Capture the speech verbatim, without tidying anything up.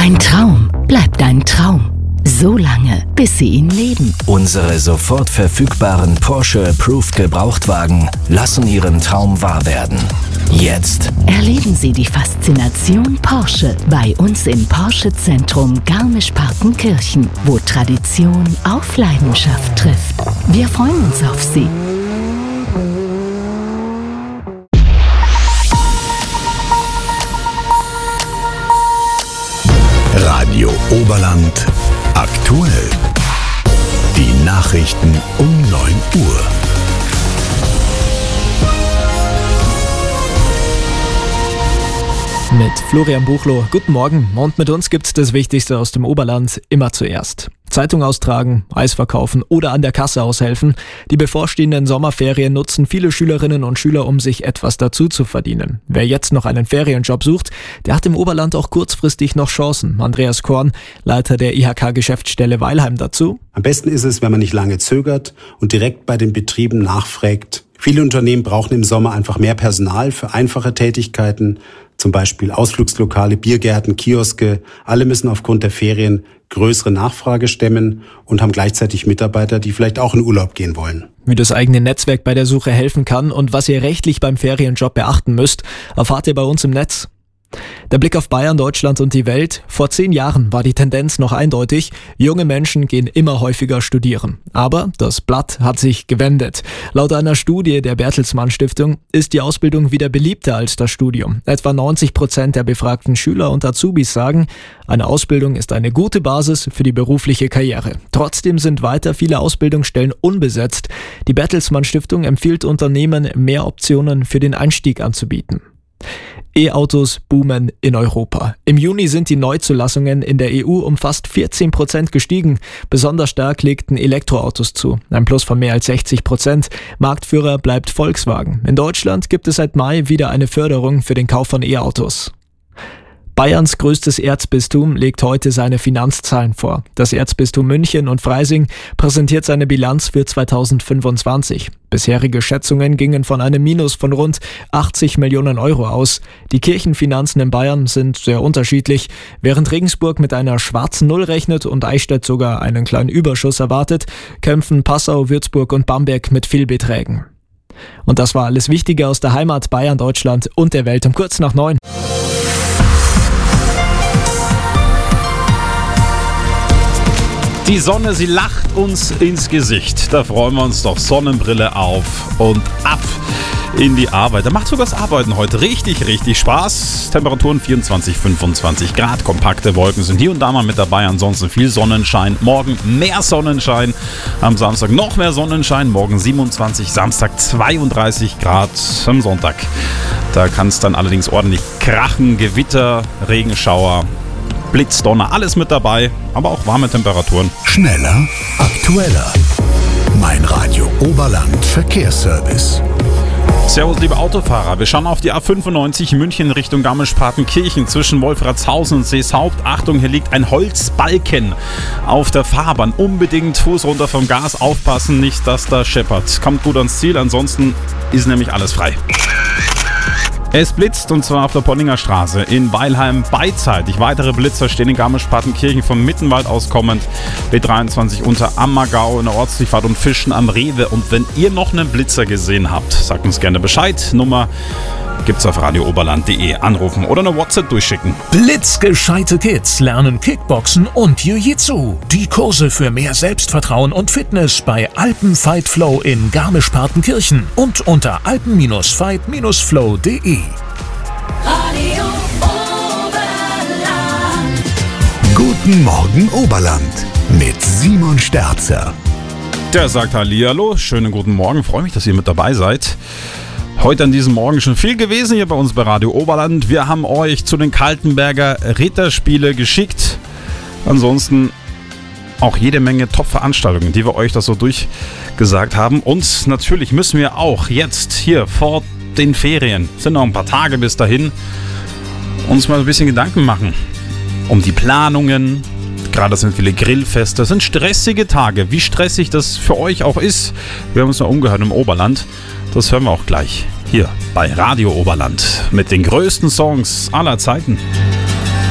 Ein Traum bleibt ein Traum. So lange, bis Sie ihn leben. Unsere sofort verfügbaren Porsche Approved Gebrauchtwagen lassen Ihren Traum wahr werden. Jetzt Erleben Sie die Faszination Porsche bei uns im Porsche Zentrum Garmisch-Partenkirchen, wo Tradition auf Leidenschaft trifft. Wir freuen uns auf Sie. Radio Oberland aktuell. Die Nachrichten um neun Uhr. Mit Florian Buchloh. Guten Morgen. Und mit uns gibt's das Wichtigste aus dem Oberland immer zuerst. Zeitung austragen, Eis verkaufen oder an der Kasse aushelfen. Die bevorstehenden Sommerferien nutzen viele Schülerinnen und Schüler, um sich etwas dazu zu verdienen. Wer jetzt noch einen Ferienjob sucht, der hat im Oberland auch kurzfristig noch Chancen. Andreas Korn, Leiter der I H K-Geschäftsstelle Weilheim, dazu. Am besten ist es, wenn man nicht lange zögert und direkt bei den Betrieben nachfragt. Viele Unternehmen brauchen im Sommer einfach mehr Personal für einfache Tätigkeiten, zum Beispiel Ausflugslokale, Biergärten, Kioske. Alle müssen aufgrund der Ferien größere Nachfrage stemmen und haben gleichzeitig Mitarbeiter, die vielleicht auch in Urlaub gehen wollen. Wie das eigene Netzwerk bei der Suche helfen kann und was ihr rechtlich beim Ferienjob beachten müsst, erfahrt ihr bei uns im Netz. Der Blick auf Bayern, Deutschland und die Welt. Vor zehn Jahren war die Tendenz noch eindeutig. Junge Menschen gehen immer häufiger studieren. Aber das Blatt hat sich gewendet. Laut einer Studie der Bertelsmann Stiftung ist die Ausbildung wieder beliebter als das Studium. Etwa neunzig Prozent der befragten Schüler und Azubis sagen, eine Ausbildung ist eine gute Basis für die berufliche Karriere. Trotzdem sind weiter viele Ausbildungsstellen unbesetzt. Die Bertelsmann Stiftung empfiehlt Unternehmen, mehr Optionen für den Einstieg anzubieten. E-Autos boomen in Europa. Im Juni sind die Neuzulassungen in der E U um fast vierzehn Prozent gestiegen. Besonders stark legten Elektroautos zu. Ein Plus von mehr als sechzig Prozent. Marktführer bleibt Volkswagen. In Deutschland gibt es seit Mai wieder eine Förderung für den Kauf von E-Autos. Bayerns größtes Erzbistum legt heute seine Finanzzahlen vor. Das Erzbistum München und Freising präsentiert seine Bilanz für zweitausendfünfundzwanzig. Bisherige Schätzungen gingen von einem Minus von rund achtzig Millionen Euro aus. Die Kirchenfinanzen in Bayern sind sehr unterschiedlich. Während Regensburg mit einer schwarzen Null rechnet und Eichstätt sogar einen kleinen Überschuss erwartet, kämpfen Passau, Würzburg und Bamberg mit Fehlbeträgen. Und das war alles Wichtige aus der Heimat, Bayern, Deutschland und der Welt um kurz nach neun. Die Sonne, sie lacht uns ins Gesicht. Da freuen wir uns doch. Sonnenbrille auf und ab in die Arbeit. Da macht sogar das Arbeiten heute richtig, richtig Spaß. Temperaturen vierundzwanzig, fünfundzwanzig Grad. Kompakte Wolken sind hier und da mal mit dabei. Ansonsten viel Sonnenschein. Morgen mehr Sonnenschein. Am Samstag noch mehr Sonnenschein. Morgen siebenundzwanzig, Samstag zweiunddreißig Grad. Am Sonntag, da kann es dann allerdings ordentlich krachen. Gewitter, Regenschauer, Blitz, Donner, alles mit dabei, aber auch warme Temperaturen. Schneller, aktueller. Mein Radio Oberland Verkehrsservice. Servus, liebe Autofahrer. Wir schauen auf die A fünfundneunzig München Richtung Garmisch-Partenkirchen zwischen Wolfratshausen und Seeshaupt. Achtung, hier liegt ein Holzbalken auf der Fahrbahn. Unbedingt Fuß runter vom Gas, aufpassen, nicht dass da scheppert. Kommt gut ans Ziel, ansonsten ist nämlich alles frei. Es blitzt und zwar auf der Pollinger Straße in Weilheim beidseitig. Weitere Blitzer stehen in Garmisch-Partenkirchen vom Mittenwald aus kommend. B dreiundzwanzig unter Ammergau in der Ortsdurchfahrt und Fischen am Rewe. Und wenn ihr noch einen Blitzer gesehen habt, sagt uns gerne Bescheid. Nummer gibt's auf radio oberland punkt de. Anrufen oder eine WhatsApp durchschicken. Blitzgescheite Kids lernen Kickboxen und Jiu-Jitsu. Die Kurse für mehr Selbstvertrauen und Fitness bei Alpen Fight Flow in Garmisch-Partenkirchen und unter alpen Fight Flow punkt de. Radio Oberland. Guten Morgen Oberland mit Simon Sterzer. Der sagt Hallihallo, schönen guten Morgen, freue mich, dass ihr mit dabei seid. Heute an diesem Morgen schon viel gewesen hier bei uns bei Radio Oberland. Wir haben euch zu den Kaltenberger Ritterspiele geschickt. Ansonsten auch jede Menge Top-Veranstaltungen, die wir euch das so durchgesagt haben. Und natürlich müssen wir auch jetzt hier vor den Ferien, sind noch ein paar Tage bis dahin, uns mal ein bisschen Gedanken machen um die Planungen. Gerade sind viele Grillfeste, das sind stressige Tage. Wie stressig das für euch auch ist, wir haben uns noch umgehört im Oberland. Das hören wir auch gleich hier bei Radio Oberland mit den größten Songs aller Zeiten.